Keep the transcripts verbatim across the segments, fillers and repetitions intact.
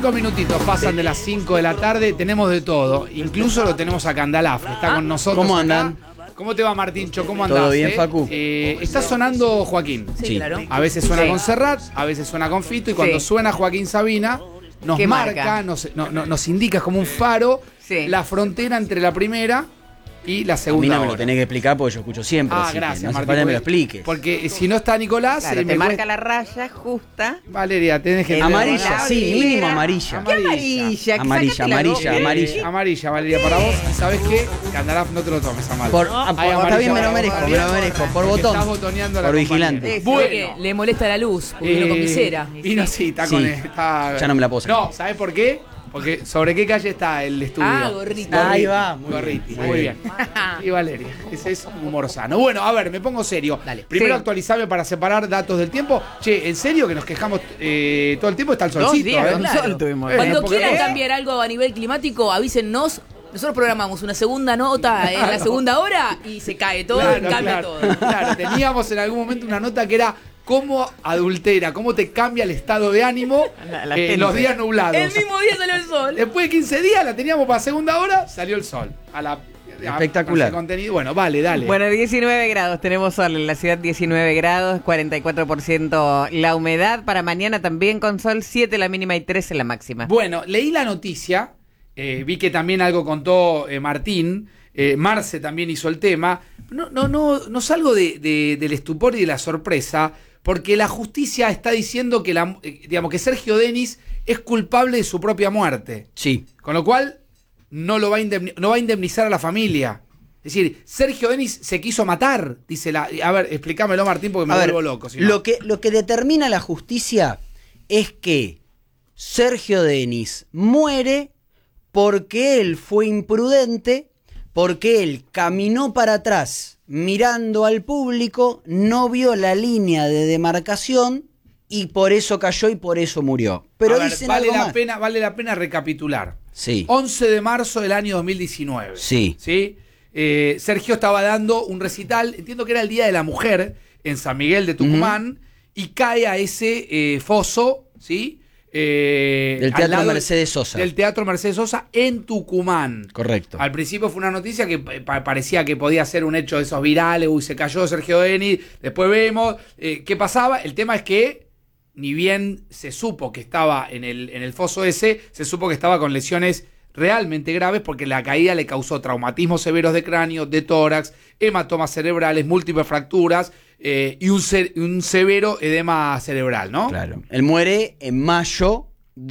Cinco minutitos pasan de las cinco de la tarde, tenemos de todo, incluso lo tenemos a Candalaf, está con nosotros. ¿Cómo acá. andan? ¿Cómo te va, Martíncho? ¿Cómo andás? ¿Todo bien, eh? Facu? Eh, está sonando Joaquín. Sí, Sí. claro. A veces suena Sí. con Serrat, a veces suena con Fito, y cuando Sí. suena Joaquín Sabina, nos ¿Qué marca, marca? Nos, no, no, nos indica como un faro Sí. la frontera entre la primera y la A mí segunda no me lo hora. tenés que explicar porque yo escucho siempre. Ah, así que gracias, no hace Martín. falta que me lo porque- expliques. Porque si no está Nicolás, Claro, eh, te me marca cuesta- la raya justa. Valeria, tenés que... El Amarilla, la sí, primera. mínimo amarilla. ¿Qué amarilla? Amarilla, Sácate la amarilla, boca. amarilla. Eh, amarilla, Valeria, para vos. ¿Y sabés qué? Candalaf, no te lo tomes a mal. Por, ah, por- Hay está amarilla bien, me para lo vos, merezco, me Valeria, lo merezco. Por porque botón. estás botoneando a la Por vigilante. compañera. Sí, Bueno. sí. Le molesta la luz, porque vino con Eh, visera. Vino, sí, está Sí. con... Está... Ya no me la puedo sacar. No, ¿sabés por qué? Porque ¿sobre qué calle está el estudio? Ah, Gorriti. Ahí va, muy Gorriti, bien. muy bien. Y Valeria, ese es un humor sano. Bueno, a ver, me pongo serio. Dale. Primero Sí. actualizame para separar datos del tiempo. Che, ¿en serio que nos quejamos eh, todo el tiempo? Está el Dos solcito, días ¿eh? con Claro. sol tuvimos. Eh, Cuando porque- quieran ¿eh? cambiar algo a nivel climático, avísennos. Nosotros programamos una segunda nota en la segunda hora y se cae todo, Claro, cambia claro, todo. claro, teníamos en algún momento una nota que era cómo adultera, cómo te cambia el estado de ánimo La- la eh, gente. los días nublados. El mismo día salió el sol. Después de quince días la teníamos para segunda hora, salió el sol. A la, a- Espectacular. a ese contenido. Bueno, vale, dale. Bueno, diecinueve grados, tenemos sol en la ciudad, diecinueve grados, cuarenta y cuatro por ciento la humedad. Para mañana también con sol, siete la mínima y trece la máxima. Bueno, leí la noticia, eh, vi que también algo contó eh, Martín, eh, Marce también hizo el tema. No, no, no, no salgo de, de- del estupor y de la sorpresa, porque la justicia está diciendo que, la, eh, digamos, que Sergio Denis es culpable de su propia muerte. Sí. Con lo cual, no, lo va a indemni- no va a indemnizar a la familia. Es decir, Sergio Denis se quiso matar, dice la... A ver, explícamelo, Martín, porque me A ver, vuelvo loco. Si no. lo, que, lo que determina la justicia es que Sergio Denis muere porque él fue imprudente, porque él caminó para atrás mirando al público, no vio la línea de demarcación y por eso cayó y por eso murió. Pero A ver, dicen vale, algo la más. pena, vale la pena recapitular. Sí. once de marzo del año dos mil diecinueve. Sí. ¿Sí? Eh, Sergio estaba dando un recital, entiendo que era el Día de la Mujer, en San Miguel de Tucumán, y cae a ese eh, foso, ¿sí? Eh, Del al Teatro lado Mercedes Sosa. Del Teatro Mercedes Sosa en Tucumán. Correcto. Al principio fue una noticia que pa- parecía que podía ser un hecho de esos virales, uy, se cayó Sergio Denis, después vemos eh, qué pasaba. El tema es que, ni bien se supo que estaba en el, en el foso ese, se supo que estaba con lesiones realmente graves porque la caída le causó traumatismos severos de cráneo, de tórax, hematomas cerebrales, múltiples fracturas eh, y un, ce- un severo edema cerebral, ¿no? Claro. Él muere en mayo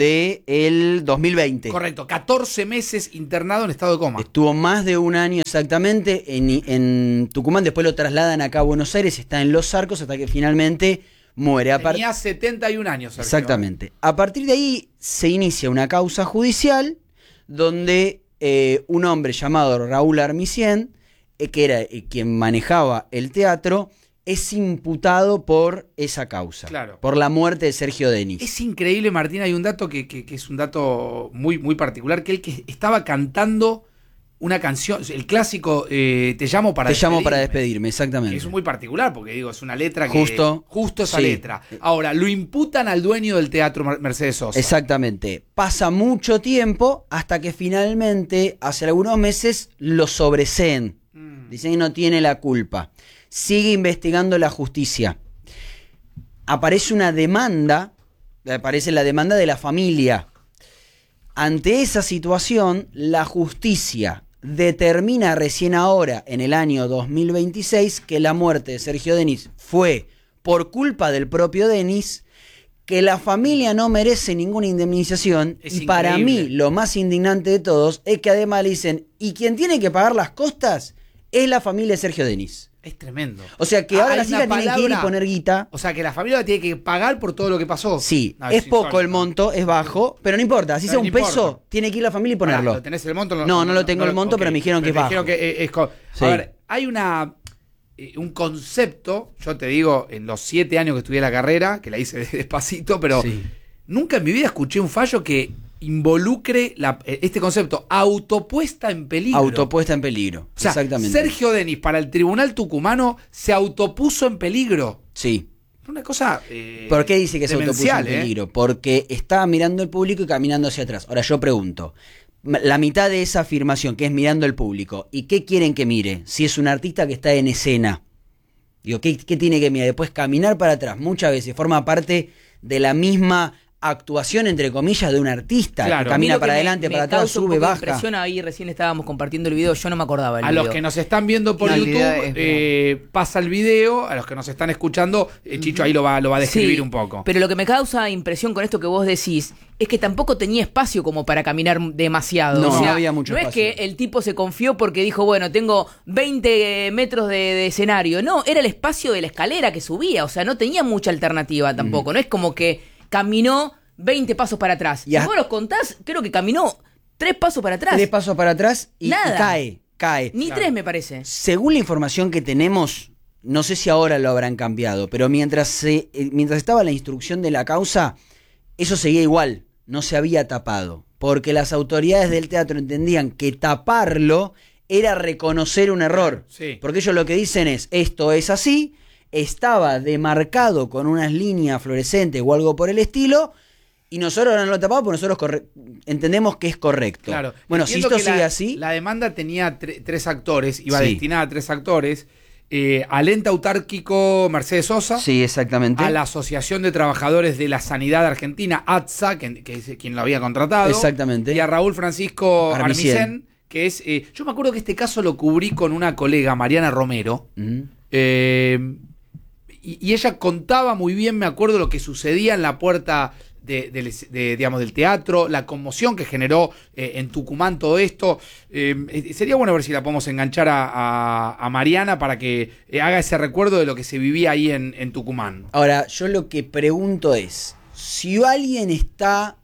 del dos mil veinte. Correcto, catorce meses internado en estado de coma. Estuvo más de un año exactamente en, en Tucumán, después lo trasladan acá a Buenos Aires, está en Los Arcos hasta que finalmente muere. A par- Tenía setenta y un años, Sergio. Exactamente. A partir de ahí se inicia una causa judicial donde eh, un hombre llamado Raúl Armicien, eh, que era eh, quien manejaba el teatro, es imputado por esa causa. Claro. Por la muerte de Sergio Denis. Es increíble, Martín, hay un dato que, que- que es un dato muy, muy particular, que él que estaba cantando una canción, el clásico eh, Te llamo para Te llamo despedirme, para despedirme, que exactamente. es muy particular, porque digo, es una letra que... Justo. Justo esa Sí. letra. Ahora, lo imputan al dueño del teatro, Mer- Mercedes Sosa. Exactamente. Pasa mucho tiempo hasta que finalmente, hace algunos meses, lo sobreseen. Mm. Dicen que no tiene la culpa. Sigue investigando la justicia. Aparece una demanda, aparece la demanda de la familia. Ante esa situación, la justicia determina recién ahora, en el año dos mil veintiséis, que la muerte de Sergio Denis fue por culpa del propio Denis, que la familia no merece ninguna indemnización. Es y para increíble. mí, lo más indignante de todos es que además le dicen, y quien tiene que pagar las costas es la familia de Sergio Denis. Es tremendo. O sea que Ah, ahora hay las una hijas tienen que ir y palabra- poner guita. O sea, que la familia tiene que pagar por todo lo que pasó. Sí, No, es poco insólito. el monto, es bajo, pero no importa. Si Pero sea no un peso, importa. tiene que ir la familia y Pará, ponerlo. ¿lo tenés el monto? No, no lo tengo el monto, pero me dijeron que es me dijeron bajo. que eh, es co- Sí. A ver, hay una eh, un concepto, yo te digo, en los siete años que estudié la carrera, que la hice despacito, pero Sí. nunca en mi vida escuché un fallo que involucre la- eh, este concepto, autopuesta en peligro. Autopuesta en peligro. O sea, Exactamente. Sergio Denis para el tribunal tucumano se autopuso en peligro. Sí. Una cosa. Eh, ¿Por qué dice que se autopuso en ¿eh? peligro? Porque estaba mirando el público y caminando hacia atrás. Ahora yo pregunto, la mitad de esa afirmación, que es mirando el público, ¿y qué quieren que mire? Si es un artista que está en escena. Digo, ¿qué, qué tiene que mirar? Después caminar para atrás, muchas veces forma parte de la misma actuación, entre comillas, de un artista. Claro. Que camina para me, adelante, me para atrás, causa un sube, poco de baja. impresión, ahí recién estábamos compartiendo el video, yo no me acordaba del A video. los que nos están viendo por No, el YouTube, video es eh, pasa el video. A los que nos están escuchando, eh, Chicho ahí lo va, lo va a describir Sí, un poco. Pero lo que me causa impresión con esto que vos decís es que tampoco tenía espacio como para caminar demasiado. No, o sea, no había mucho no espacio. es que el tipo se confió porque dijo, bueno, tengo veinte metros de, de escenario. No, era el espacio de la escalera que subía. O sea, no tenía mucha alternativa tampoco. Mm. No es como que caminó veinte pasos para atrás. Ya. Si vos los contás, creo que caminó tres pasos para atrás. Tres pasos para atrás y, y Nada. cae, cae. Ni Claro. tres, me parece. Según la información que tenemos, no sé si ahora lo habrán cambiado, pero mientras, se, eh, mientras estaba la instrucción de la causa, eso seguía igual, no se había tapado, porque las autoridades del teatro entendían que taparlo era reconocer un error, Sí. porque ellos lo que dicen es, esto es así, estaba demarcado con unas líneas fluorescentes o algo por el estilo, y nosotros no lo tapamos porque nosotros corre- entendemos que es correcto. Claro. Bueno, si Entiendo esto que sigue la, así... La demanda tenía tre- tres actores, iba Sí. destinada a tres actores. Eh, al ente autárquico Mercedes Sosa. Sí, exactamente. A la Asociación de Trabajadores de la Sanidad Argentina, A T S A, que, que es quien lo había contratado. Exactamente. Y a Raúl Francisco Armisen. Armisen, que es... Eh, yo me acuerdo que este caso lo cubrí con una colega, Mariana Romero. Ujú. Eh, y, y ella contaba muy bien, me acuerdo, lo que sucedía en la puerta de, del- de, digamos, del teatro, la conmoción que generó eh, en Tucumán todo esto. Eh, eh, sería bueno ver si la podemos enganchar a, a- a Mariana para que eh, haga ese recuerdo de lo que se vivía ahí en, en Tucumán. Ahora, yo lo que pregunto es, si alguien está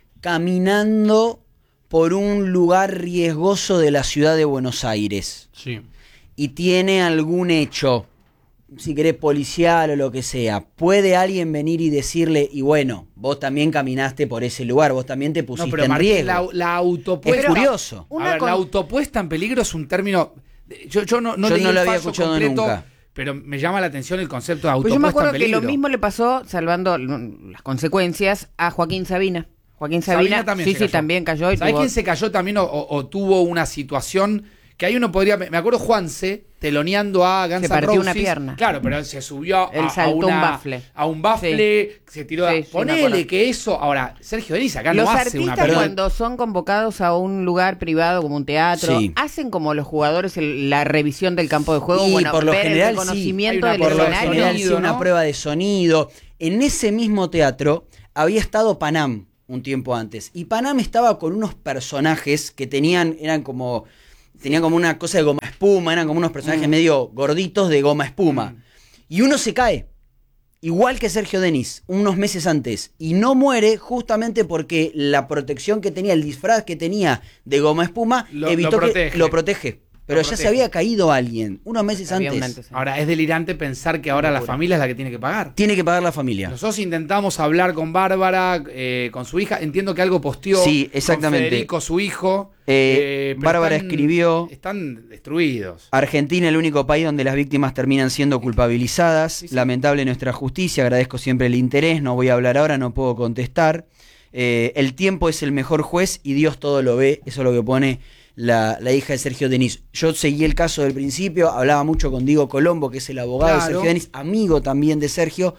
caminando por un lugar riesgoso de la ciudad de Buenos Aires Sí. y tiene algún hecho, si querés policial o lo que sea, ¿puede alguien venir y decirle, y bueno, vos también caminaste por ese lugar, vos también te pusiste No, pero en Martín, riesgo? la, la autopuesta... Es curioso. A Una ver, con- la autopuesta en peligro es un término... Yo, yo no, no Yo leí no el lo había fallo escuchado completo, nunca. pero me llama la atención el concepto de Pues autopuesta yo me acuerdo en que peligro. lo mismo le pasó, salvando mm, las consecuencias, a Joaquín Sabina. Joaquín Sabina Sabina, también sí, se sí, cayó. también cayó. Y ¿Sabés tuvo- quién se cayó también o, o- o tuvo una situación que ahí uno podría... Me me acuerdo Juanse teloneando a Guns Se N' partió Roses. una pierna. Claro, pero se subió Él a, a saltó una- un bafle. a un bafle, se tiró... Sí, a, sí, me ponele acuerdo. que eso... Ahora, Sergio Denis acá Los no hace una artistas pelota. cuando son convocados a un lugar privado como un teatro, Sí. hacen como los jugadores el- la revisión del campo de juego, Y bueno, por lo ver general el sí. reconocimiento Hay del una Por lo prueba de escenario. general sonido, sí, una ¿no? prueba de sonido. En ese mismo teatro había estado Panam un tiempo antes. Y Panam estaba con unos personajes que tenían, eran como, tenían como una cosa de goma espuma, eran como unos personajes Mm. medio gorditos de goma espuma. Y uno se cae, igual que Sergio Denis, unos meses antes. Y no muere justamente porque la protección que tenía, el disfraz que tenía de goma espuma, Lo- evitó lo que protege. lo protege. Pero Lo ya protege. se había caído alguien, unos meses Había un antes. antecedente. Ahora, es delirante pensar que ahora la Locura. familia es la que tiene que pagar. Tiene que pagar la familia. Nosotros intentamos hablar con Bárbara, eh, con su hija. Entiendo que algo posteó. Sí, exactamente. Con Federico, su hijo. Eh, pero Bárbara están- escribió- Están destruidos. Argentina, el único país donde las víctimas terminan siendo culpabilizadas. Sí, sí. Lamentable nuestra justicia, agradezco siempre el interés, no voy a hablar ahora, no puedo contestar. Eh, el tiempo es el mejor juez y Dios todo lo ve, eso es lo que pone la, la hija de Sergio Denis. Yo seguí el caso del principio, hablaba mucho con Diego Colombo, que es el abogado Claro. de Sergio Denis, amigo también de Sergio,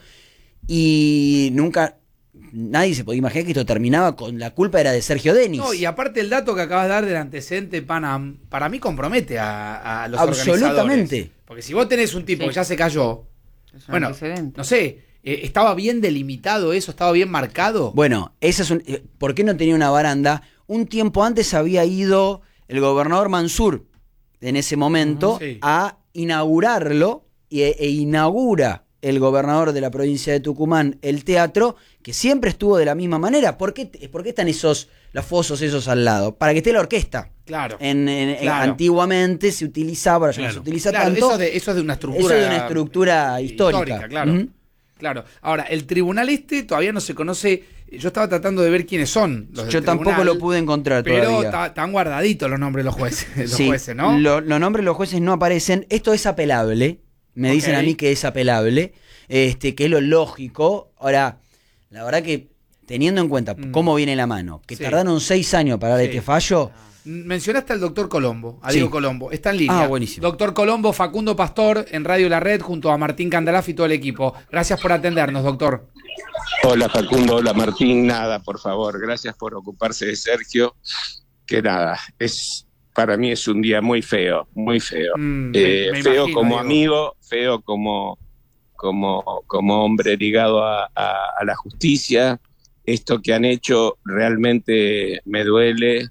y nunca, nadie se podía imaginar que esto terminaba con la culpa era de Sergio Denis. No, y aparte el dato que acabas de dar del antecedente Panam, para mí compromete a, a los Absolutamente. organizadores. Porque si vos tenés un tipo Sí. que ya se cayó, Es un bueno, antecedente. no sé, eh, ¿estaba bien delimitado eso? ¿Estaba bien marcado? Bueno, esa es un, eh, ¿por qué no tenía una baranda? Un tiempo antes había ido el gobernador Mansur, en ese momento, Sí. a inaugurarlo, e, e inaugura el gobernador de la provincia de Tucumán el teatro, que siempre estuvo de la misma manera. ¿Por qué, por qué están esos, los fosos esos al lado? Para que esté la orquesta. Claro. En, en- en- Claro. antiguamente se utilizaba, ahora ya no Claro. se utiliza Claro, tanto. Eso, de, eso es de una estructura. Eso de una estructura histórica. claro. Ujú. Claro. Ahora, el tribunal este todavía no se conoce. Yo estaba tratando de ver quiénes son los del Yo tampoco tribunal, lo pude encontrar Pero todavía. ta- están guardaditos los nombres de los jueces, los Sí, jueces, ¿no? lo- los nombres de los jueces no aparecen. Esto es apelable. Me Ok. dicen a mí que es apelable. este, que es lo lógico. Ahora, la verdad que teniendo en cuenta mm. cómo viene la mano, que sí. tardaron seis años para dar sí. este fallo. Mencionaste al doctor Colombo, a sí. Diego Colombo, está en línea. Ah, buenísimo. Doctor Colombo, Facundo Pastor, en Radio La Red, junto a Martín Candalaf y todo el equipo. Gracias por atendernos, doctor. Hola Facundo, hola Martín, nada, por favor, gracias por ocuparse de Sergio, que nada, es para mí es un día muy feo, muy feo. Mm, eh, me, me feo imagino, como Diego. Amigo, feo como, como, como hombre ligado a, a, a la justicia. Esto que han hecho realmente me duele,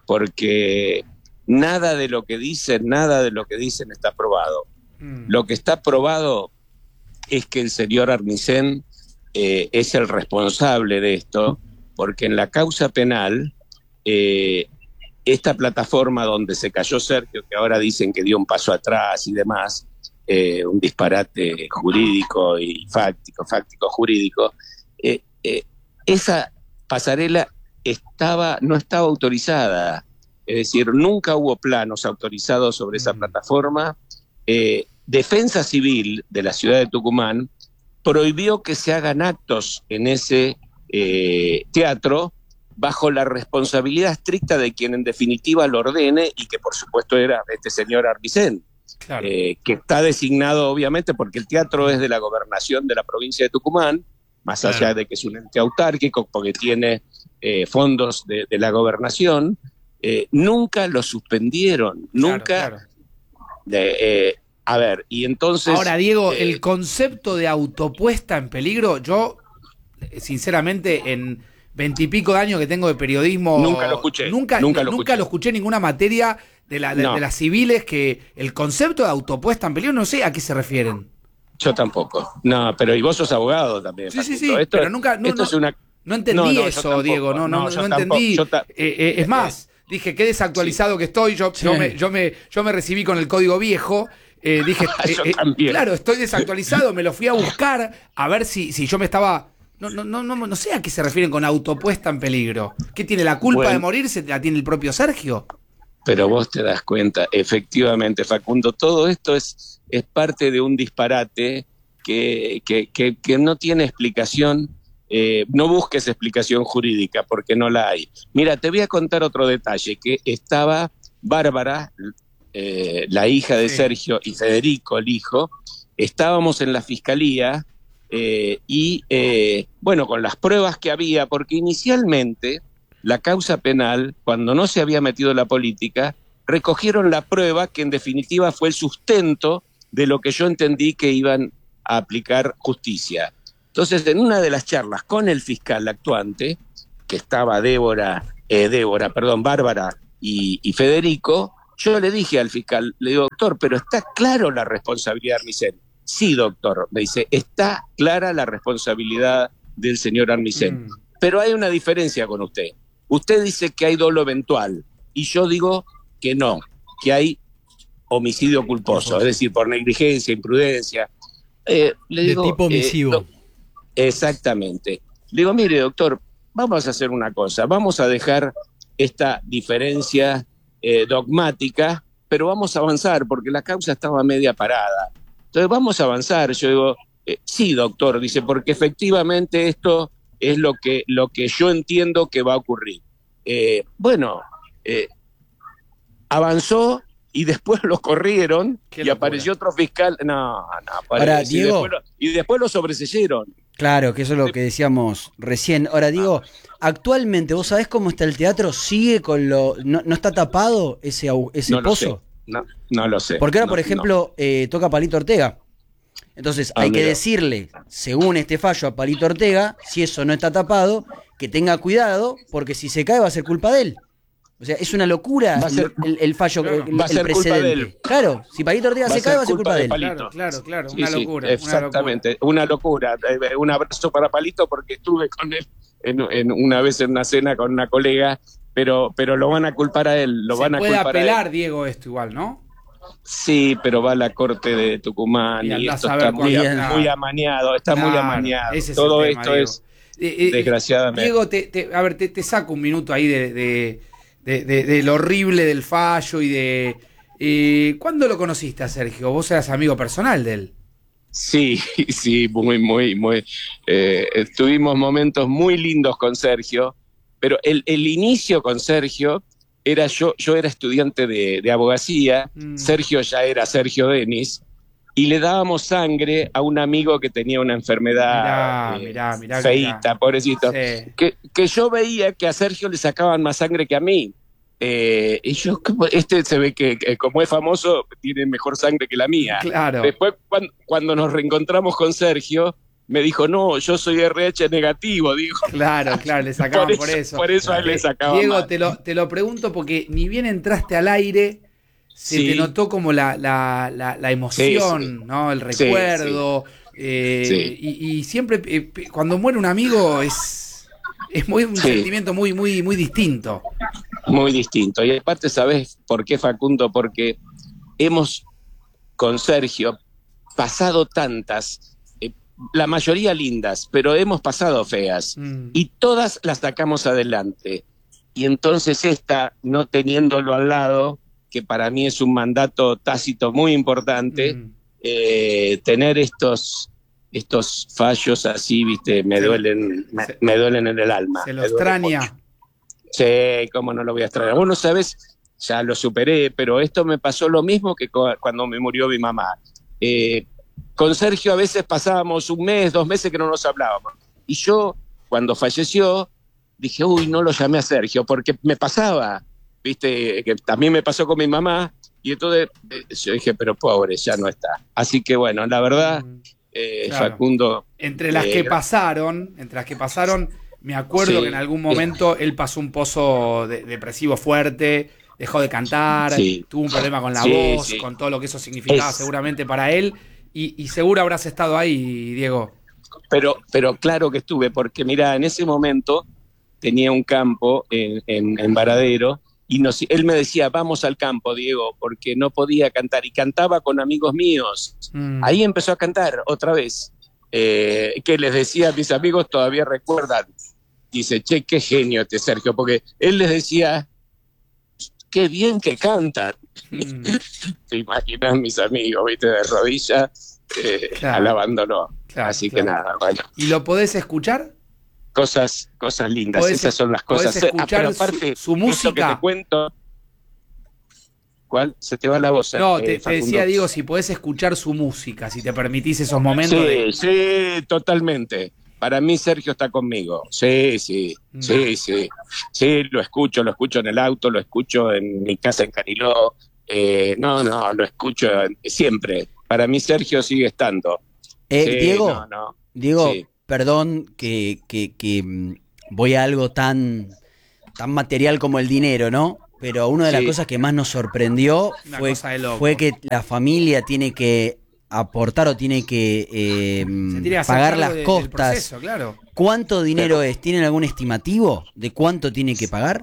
porque nada de lo que dicen, nada de lo que dicen está probado. Mm. Lo que está probado es que el señor Armisen eh, es el responsable de esto, porque en la causa penal, eh, esta plataforma donde se cayó Sergio, que ahora dicen que dio un paso atrás y demás, eh, un disparate jurídico y fáctico, fáctico jurídico, eh, eh, esa pasarela estaba, no estaba autorizada, es decir, nunca hubo planos autorizados sobre esa plataforma. Eh, Defensa Civil de la ciudad de Tucumán prohibió que se hagan actos en ese eh, teatro bajo la responsabilidad estricta de quien en definitiva lo ordene, y que por supuesto era este señor Armisen, claro. eh, que está designado obviamente porque el teatro es de la gobernación de la provincia de Tucumán, más claro. allá de que es un ente autárquico, porque tiene eh, fondos de, de la gobernación. Eh, nunca lo suspendieron, claro, nunca... Claro. De, eh, a ver, y entonces... Ahora, Diego, eh, el concepto de autopuesta en peligro, yo, sinceramente, en veintipico de años que tengo de periodismo... Nunca lo escuché. Nunca, nunca lo nunca escuché. lo escuché en ninguna materia de, la, de, no. de las civiles, que el concepto de autopuesta en peligro, no sé a qué se refieren. Yo tampoco. No, pero y vos sos abogado también. Sí, Facundo. sí, sí, esto, pero nunca... No, esto no, es una... no entendí no, no, eso, Diego, no, no, no, no entendí. Ta... Eh, eh, es más, dije, qué desactualizado sí. que estoy, yo, sí. yo, me, yo, me, yo me recibí con el código viejo. Eh, dije, eh, eh, claro, estoy desactualizado, me lo fui a buscar a ver si, si yo me estaba... No, no, no, no, no sé a qué se refieren con autopuesta en peligro. ¿Qué tiene la culpa bueno, de morirse? ¿La tiene el propio Sergio? Pero vos te das cuenta, efectivamente, Facundo, todo esto es, es parte de un disparate que, que, que, que no tiene explicación. Eh, no busques explicación jurídica porque no la hay. Mira, te voy a contar otro detalle, que estaba Bárbara... Eh, la hija de sí. Sergio y Federico, el hijo, estábamos en la fiscalía eh, y, eh, bueno, con las pruebas que había, porque inicialmente la causa penal, cuando no se había metido la política, recogieron la prueba que en definitiva fue el sustento de lo que yo entendí que iban a aplicar justicia. Entonces, en una de las charlas con el fiscal actuante, que estaba Débora, eh, Débora, perdón, Bárbara y, y Federico, yo le dije al fiscal, le digo, doctor, pero está claro la responsabilidad de Armisen. Sí, doctor, me dice, está clara la responsabilidad del señor Armisen. Mm. Pero hay una diferencia con usted. Usted dice que hay dolo eventual, y yo digo que no, que hay homicidio culposo, es decir, por negligencia, imprudencia. Eh, le digo, de tipo omisivo. Eh, no, exactamente. Le digo, mire, doctor, vamos a hacer una cosa, vamos a dejar esta diferencia Eh, dogmática, pero vamos a avanzar porque la causa estaba media parada. Entonces vamos a avanzar. Yo digo, eh, sí, doctor, dice, porque efectivamente esto es lo que, lo que yo entiendo que va a ocurrir. Eh, bueno, eh, avanzó y después lo corrieron y locura. Apareció otro fiscal. No, no, Ahora, Diego, y, después lo, y después lo sobreseyeron. Claro, que eso es lo que decíamos recién. Ahora, digo, actualmente, ¿vos sabés cómo está el teatro? ¿Sigue con lo... ¿No, no está tapado ese, ese no pozo? No, no lo sé. Porque ahora, no, por ejemplo, no. eh, toca Palito Ortega. Entonces, ah, hay mira. que decirle, según este fallo a Palito Ortega, si eso no está tapado, que tenga cuidado, porque si se cae va a ser culpa de él. O sea, es una locura ser, el, el fallo, claro, el, va a ser el precedente. Culpa de él. Claro, si Palito Ortega va se cae va a ser culpa de, de él. Claro, claro, claro, sí, una sí, locura. Exactamente, una locura. Una locura. Un abrazo para Palito porque estuve con él en, en una vez en una cena con una colega, pero, pero lo van a culpar a él, lo se van a puede culpar apelar, a él. Diego, esto igual, ¿no? Sí, pero va a la corte de Tucumán y, y esto está muy, muy amañado, está claro, muy amañado. Todo tema, esto Diego. es, eh, eh, desgraciadamente. Diego, te, te, a ver, te, te saco un minuto ahí de, de, de, de, de lo horrible del fallo y de... Eh, ¿Cuándo lo conociste a Sergio? ¿Vos eras amigo personal de él? Sí, sí, muy, muy, muy. Eh, tuvimos momentos muy lindos con Sergio, pero el, el inicio con Sergio era yo, yo era estudiante de, de abogacía, mm. Sergio ya era Sergio Denis, y le dábamos sangre a un amigo que tenía una enfermedad mirá, eh, mirá, mirá, feíta, mirá. pobrecito, sí. que, que yo veía que a Sergio le sacaban más sangre que a mí. Eh, y yo, este se ve que, que como es famoso, tiene mejor sangre que la mía. Claro. Después, cuando, cuando nos reencontramos con Sergio, me dijo, no, yo soy R H negativo, dijo. Claro, claro, le sacaban por eso. Por eso, por eso a él le sacaban. Diego, te lo, te lo pregunto porque ni bien entraste al aire, se sí. te notó como la, la, la, la emoción, sí, sí. ¿no? El recuerdo. Sí, sí. Eh, sí. Y, y siempre, eh, cuando muere un amigo, es, es muy, un sí. sentimiento muy, muy, muy distinto. Muy distinto. Y aparte, ¿sabés por qué, Facundo? Porque hemos, con Sergio, pasado tantas, eh, la mayoría lindas, pero hemos pasado feas. Mm. Y todas las sacamos adelante. Y entonces esta, no teniéndolo al lado, que para mí es un mandato tácito muy importante, mm. eh, tener estos... estos fallos así, viste, me se, duelen me, se, me duelen en el alma. Se lo extraña. Mucho. Sí, cómo no lo voy a extrañar. Vos no sabés, ya lo superé, pero esto me pasó lo mismo que cuando me murió mi mamá. Eh, con Sergio a veces pasábamos un mes, dos meses que no nos hablábamos. Y yo, cuando falleció, dije, uy, no lo llamé a Sergio, porque me pasaba, viste, que también me pasó con mi mamá, y entonces eh, yo dije, pero pobre, ya no está. Así que bueno, la verdad... Eh, claro. Facundo, entre las eh, que pasaron, entre las que pasaron, me acuerdo sí, que en algún momento él pasó un pozo de, depresivo fuerte, dejó de cantar, sí. tuvo un problema con la sí, voz, sí. con todo lo que eso significaba es... seguramente para él, y, y seguro habrás estado ahí, Diego. Pero, pero claro que estuve, porque mira, en ese momento tenía un campo en, en, en Varadero, y nos, él me decía, vamos al campo, Diego, porque no podía cantar. Y cantaba con amigos míos. Mm. Ahí empezó a cantar otra vez. Eh, que les decía a mis amigos, todavía recuerdan. Dice, che, qué genio este Sergio. Porque él les decía, qué bien que cantan. Mm. Te imaginas mis amigos, viste, de rodillas, eh, claro. alabándolo. Claro, Así claro. que nada, bueno. ¿Y lo podés escuchar? Cosas, cosas lindas, podés, esas son las cosas. Escuchar ah, pero aparte, su, su música. Que te cuento, ¿cuál? Se te va la voz. No, eh, te, te decía, Diego, si podés escuchar su música, si te permitís esos momentos. Sí, de... sí, totalmente. Para mí Sergio está conmigo. Sí, sí, mm. sí, sí. Sí, lo escucho, lo escucho en el auto, lo escucho en mi casa en Cariló. Eh, no, no, lo escucho siempre. Para mí Sergio sigue estando. Eh, sí, Diego, no, no. Diego. Sí. Perdón que, que, que voy a algo tan, tan material como el dinero, ¿no? Pero una de las sí. cosas que más nos sorprendió fue, fue que la familia tiene que aportar o tiene que eh, tiene que pagar las de, costas. Proceso, claro. ¿Cuánto dinero Pero, es? ¿Tienen algún estimativo de cuánto tiene que pagar?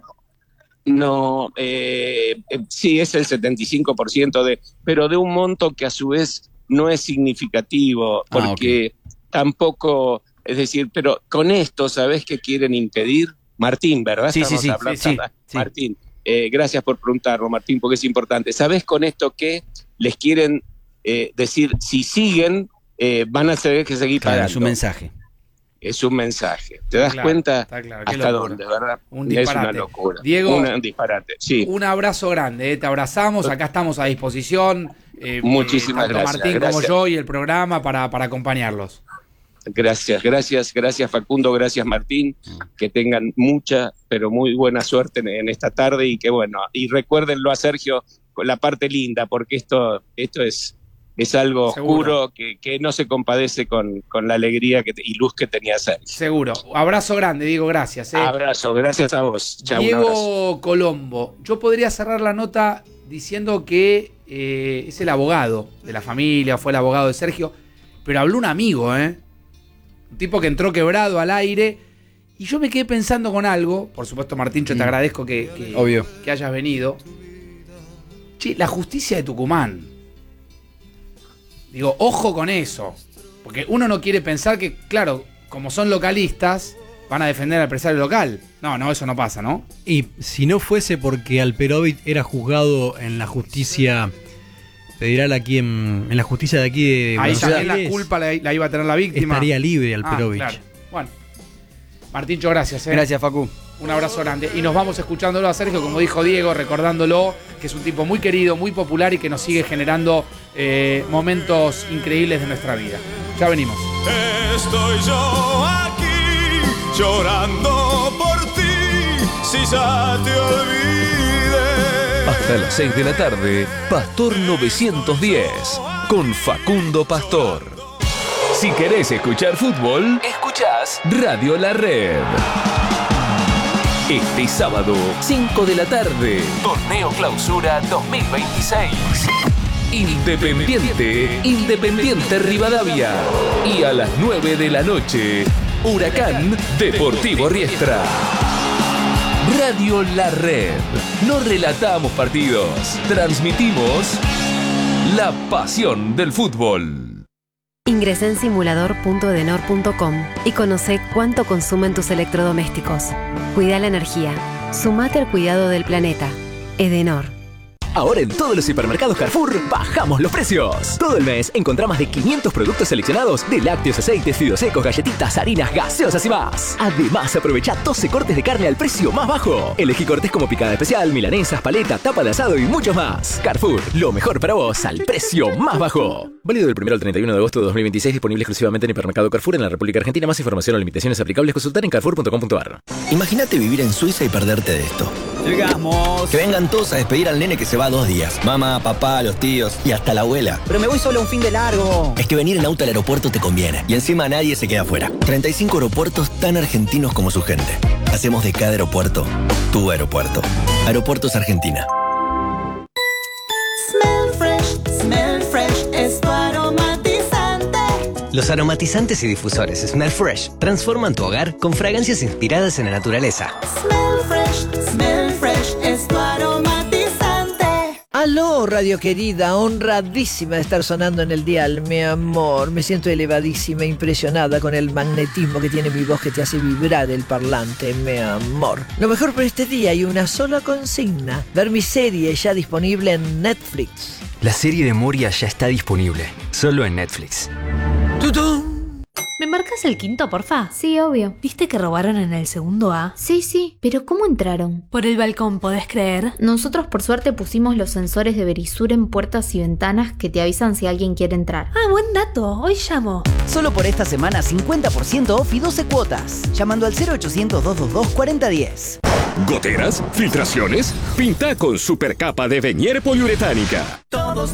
No, eh, eh, sí, es el setenta y cinco por ciento, de, pero de un monto que a su vez no es significativo, porque ah, okay. tampoco... Es decir, pero con esto, ¿sabés qué quieren impedir? Martín, ¿verdad? Sí, sí, sí, hablando, sí, sí. Martín, eh, gracias por preguntarlo, Martín, porque es importante. ¿Sabés con esto qué les quieren eh, decir? Si siguen, eh, van a tener que seguir claro, pagando. Es un mensaje. Es un mensaje. ¿Te das claro, cuenta claro, hasta dónde, verdad? Un disparate. Es una locura. Diego, un disparate. Sí. Un abrazo grande, ¿eh? Te abrazamos, acá estamos a disposición. Eh, Muchísimas eh, tanto gracias. Martín gracias. como yo y el programa para, para acompañarlos. Gracias, gracias, gracias Facundo, gracias Martín, que tengan mucha, pero muy buena suerte en, en esta tarde y que bueno, y recuérdenlo a Sergio con la parte linda, porque esto, esto es, es algo Seguro. oscuro que, que no se compadece con, con la alegría que, y luz que tenía Sergio. Seguro. Abrazo grande, Diego, gracias. ¿eh? Abrazo, gracias a vos. Chau, Diego Colombo, yo podría cerrar la nota diciendo que eh, es el abogado de la familia, fue el abogado de Sergio, pero habló un amigo, ¿eh? Un tipo que entró quebrado al aire. Y yo me quedé pensando con algo. Por supuesto, Martín, yo te mm. agradezco que, que, Obvio. que hayas venido. Che, la justicia de Tucumán. Digo, ojo con eso. Porque uno no quiere pensar que, claro, como son localistas, van a defender al empresario local. No, no, eso no pasa, ¿no? Y si no fuese porque Alperovich era juzgado en la justicia federal aquí en, en la justicia de aquí de Ahí Buenos también Aires, la culpa la, la iba a tener la víctima. estaría libre Alperovich. Ah, claro. Bueno, Martincho, gracias. ¿eh? Gracias, Facu. Un abrazo grande. Y nos vamos escuchándolo a Sergio, como dijo Diego, recordándolo, que es un tipo muy querido, muy popular y que nos sigue generando eh, momentos increíbles de nuestra vida. Ya venimos. Estoy yo aquí llorando por ti, si ya te olvidé. Hasta las seis de la tarde, Pastor novecientos diez, con Facundo Pastor. Si querés escuchar fútbol, escuchás Radio La Red. Este sábado, cinco de la tarde, Torneo Clausura dos mil veintiséis. Independiente, Independiente Rivadavia. Y a las nueve de la noche, Huracán Deportivo Riestra. Radio La Red. No relatamos partidos, transmitimos la pasión del fútbol. Ingresa en simulador punto edenor punto com y conoce cuánto consumen tus electrodomésticos. Cuida la energía. Sumate al cuidado del planeta. Edenor. Ahora en todos los hipermercados Carrefour bajamos los precios. Todo el mes encontrá más de quinientos productos seleccionados de lácteos, aceites, fideos secos, galletitas, harinas, gaseosas y más. Además, aprovecha doce cortes de carne al precio más bajo. Elegí cortes como picada especial, milanesas, paleta, tapa de asado y muchos más. Carrefour, lo mejor para vos al precio más bajo. Válido del primero al treinta y uno de agosto de dos mil veintiséis, disponible exclusivamente en hipermercado Carrefour en la República Argentina. Más información o limitaciones aplicables consultar en carrefour punto com punto ar. Imagínate vivir en Suiza y perderte de esto. Llegamos. Que vengan todos a despedir al nene que se va dos días. Mamá, papá, los tíos y hasta la abuela. Pero me voy solo un fin de largo. Es que venir en auto al aeropuerto te conviene. Y encima nadie se queda afuera. treinta y cinco aeropuertos tan argentinos como su gente. Hacemos de cada aeropuerto tu aeropuerto. Aeropuertos Argentina. Smell fresh, smell fresh, es tu aromatizante. Los aromatizantes y difusores Smell Fresh transforman tu hogar con fragancias inspiradas en la naturaleza. Smell fresh, smell fresh, es tu aromatizante. Aló, radio querida, honradísima de estar sonando en el dial, mi amor. Me siento elevadísima, impresionada con el magnetismo que tiene mi voz que te hace vibrar el parlante, mi amor. Lo mejor por este día hay una sola consigna: ver mi serie ya disponible en Netflix. La serie de Moria ya está disponible, solo en Netflix. ¡Tutún! ¿Me marcas el quinto, porfa? Sí, obvio. ¿Viste que robaron en el segundo A? Sí, sí, pero ¿cómo entraron? Por el balcón, ¿podés creer? Nosotros por suerte pusimos los sensores de Verisur en puertas y ventanas que te avisan si alguien quiere entrar. Ah, buen dato, hoy llamo. Solo por esta semana cincuenta por ciento off y doce cuotas. Llamando al cero ochocientos, doscientos veintidós, cuarenta diez. ¿Goteras? ¿Filtraciones? Pinta con supercapa de Venier poliuretánica. Todos